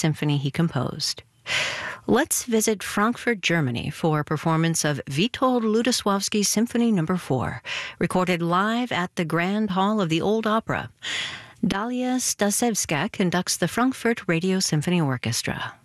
symphony he composed. Let's visit Frankfurt, Germany for a performance of Witold Lutoslawski's Symphony No. 4, recorded live at the Grand Hall of the Old Opera. Dalia Stasevska conducts the Frankfurt Radio Symphony Orchestra.